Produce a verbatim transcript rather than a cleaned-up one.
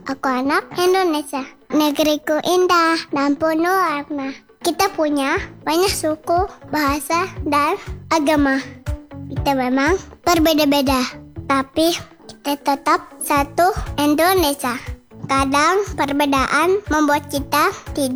Aku anak Indonesia. Negeriku indah dan penuh warna. Kita punya banyak suku, bahasa, dan agama. Kita memang berbeda-beda, tapi kita tetap satu Indonesia. Kadang perbedaan membuat kita tidak